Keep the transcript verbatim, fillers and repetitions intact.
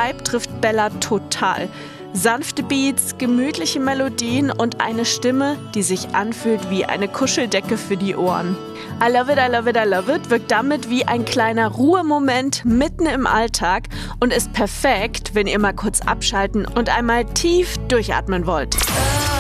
Vibe trifft Bella total. Sanfte Beats, gemütliche Melodien und eine Stimme, die sich anfühlt wie eine Kuscheldecke für die Ohren. I Love It, I Love It, I Love It wirkt damit wie ein kleiner Ruhemoment mitten im Alltag und ist perfekt, wenn ihr mal kurz abschalten und einmal tief durchatmen wollt.